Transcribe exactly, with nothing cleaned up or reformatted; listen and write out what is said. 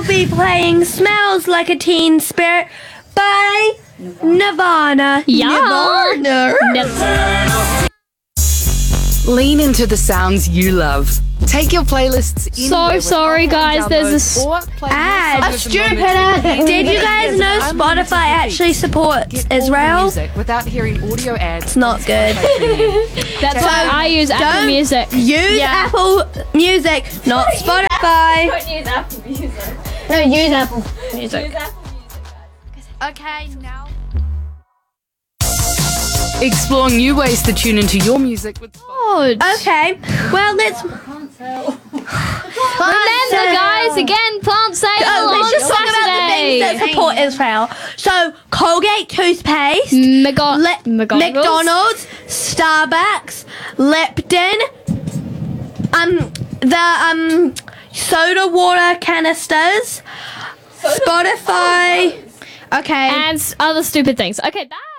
will be playing Smells Like a Teen Spirit by Nirvana. Yeah. Nirvana. Never. Lean into the sounds you love. Take your playlists in. So sorry, guys. There's a s- ad. A stupid ad. Did you guys know Spotify actually supports Israel? Without hearing audio ads. It's not good. That's why I use Apple Don't Music. Use Yeah. Apple Music, not Spotify. Don't use Apple Music. No, use Apple Music. Use Apple Music. Okay, now. Explore new ways to tune into your music with God. Okay, well, let's. Remember, guys, again, plant sale Oh, on let's just talk about the things that Saturday. support Israel. So, Colgate toothpaste, Mega- Le- McDonald's. McDonald's, Starbucks, Lipton, um, the um, soda water canisters, Spotify. Okay. and s- other stupid things. Okay, bye.